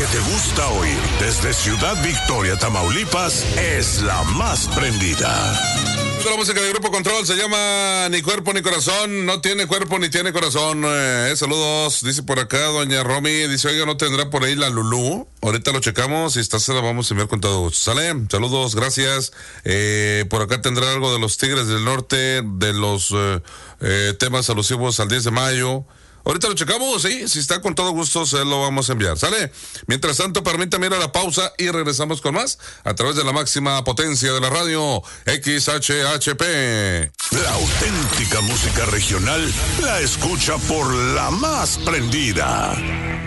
que te gusta oír desde Ciudad Victoria, Tamaulipas, es la más prendida. La música del Grupo Control se llama Ni Cuerpo Ni Corazón. No tiene cuerpo ni tiene corazón. Saludos, dice por acá doña Romy. Dice, oiga, ¿no tendrá por ahí la Lulú? Ahorita lo checamos y está, se la vamos a enviar con todo gusto. ¿Sale? Saludos, gracias. Por acá tendrá algo de los Tigres del Norte, de los temas alusivos al 10 de mayo. Ahorita lo checamos, sí, si está con todo gusto se lo vamos a enviar, ¿sale? Mientras tanto, permítame ir a la pausa y regresamos con más a través de la máxima potencia de la radio, XHHP. La auténtica música regional la escucha por la más prendida.